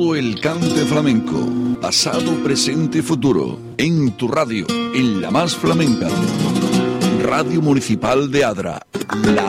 todo el cante flamenco, pasado, presente y futuro, en tu radio, en la más flamenca. Radio Municipal de Adra, la